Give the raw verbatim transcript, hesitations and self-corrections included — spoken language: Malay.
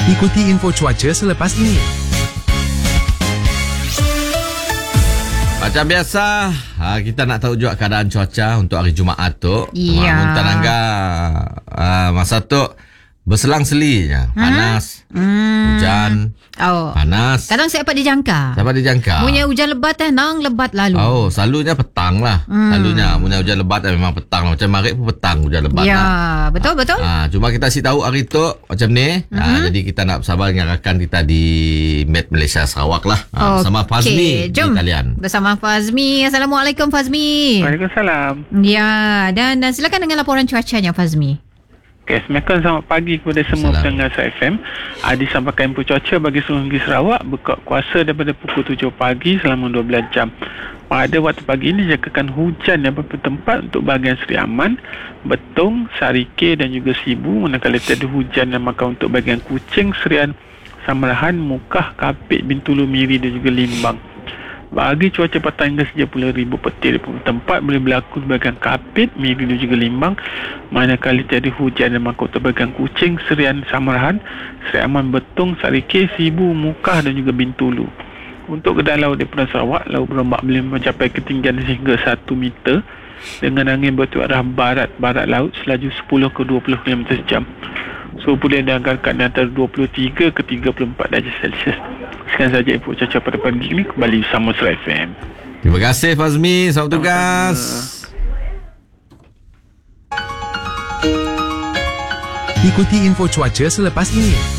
Ikuti info cuaca selepas ini. Macam biasa, kita nak tahu juga keadaan cuaca untuk hari Jumaat tu. Ya. Muntah nangga masa tu berselang-seli je. Panas, Hmm. hujan, Oh. panas. Kadang saya dapat dijangka. Dapat dijangka. Punya hujan lebat eh, nang lebat lalu. Oh, selalunya petang lah. Hmm. Selalunya punya hujan lebat eh, memang petang lah. Macam Marik pun petang hujan lebat Ya, lah. betul betul. Ah, cuma kita si tahu hari tu macam ni. Mm-hmm. Ah, jadi kita nak bersabar dengan rakan kita di Met Malaysia Sarawak lah. Ah, bersama Fazmi jom. di talian. Bersama Fazmi. Assalamualaikum Fazmi. Waalaikumsalam. Ya, dan, dan silakan dengan laporan cuacanya Fazmi. Okay, Assalamualaikum, selamat pagi kepada semua pendengar Sahih F M. Uh, disampaikan info cuaca bagi seluruh negeri Sarawak berkuat kuasa daripada pukul tujuh pagi selama dua belas jam. Pada waktu pagi ini dijangkakan hujan di beberapa tempat untuk bahagian Seri Aman, Betong, Sarike dan juga Sibu. Manakala tiada hujan dan maka untuk bahagian Kuching, Serian, Samarahan, Mukah, Kapit, Bintulu, Miri dan juga Limbang. Bagi cuaca petang hingga tiga puluh ribu petir di beberapa tempat boleh berlaku di bahagian Kapit, Miri dan juga Limbang. Manakala tiada hujan dan maka untuk bahagian Kuching, Serian, Samarahan, Seri Aman, Betong, Sarike, Sibu, Mukah dan juga Bintulu. Untuk kedai laut di Perairan Sarawak, laut berombak boleh mencapai ketinggian sehingga satu meter dengan angin bertiup arah barat-barat laut selaju sepuluh ke dua puluh kilometer sejam. Suhu boleh dianggarkan di antara dua puluh tiga ke tiga puluh empat darjah Celsius. Sekian saja info cuaca pada pagi ini. Kembali bersama Sahih F M. Terima kasih Fazmi. Selamat tugas. Ikuti info cuaca selepas ini.